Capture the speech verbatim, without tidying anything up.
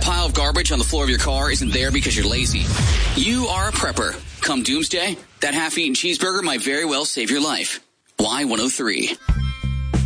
pile of garbage on the floor of your car isn't there because you're lazy. You are a prepper. Come doomsday, that half-eaten cheeseburger might very well save your life. Y one oh three.